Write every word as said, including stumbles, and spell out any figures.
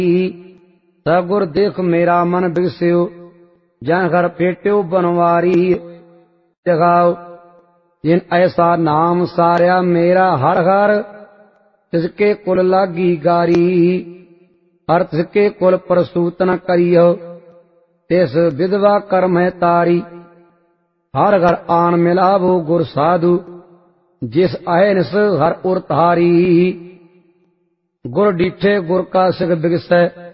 सगुर देख मेरा मन बिगस्यो जन घर पेट्यो बनवारी। जगाओ जिन ऐसा नाम सारिया मेरा हर हर तिसके कुल लागी गारी। हर तिसके कुल प्रसूत न करियो तिस विधवा कर्म है तारी। हर घर आन मिलावो गुर साधु जिस अहनिस हर उर तारी। गुर डीठे गुर का सिख बिगसै